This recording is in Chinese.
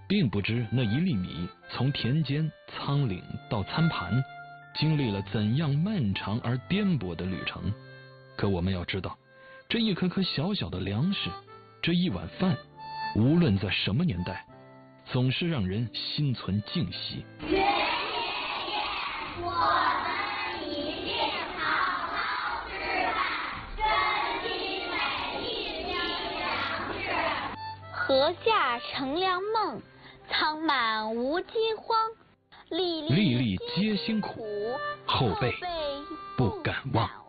并不知那1粒米从田间、仓廪到餐盘，经历了怎样漫长而颠簸的旅程。可我们要知道，这一颗颗小小的粮食，这一碗饭，无论在什么年代，总是让人心存敬惜。 爷爷，我们一定好好吃饭，珍惜每一粒粮食。 禾下乘凉梦，仓满无饥荒。粒粒粒皆辛苦，后辈不敢忘。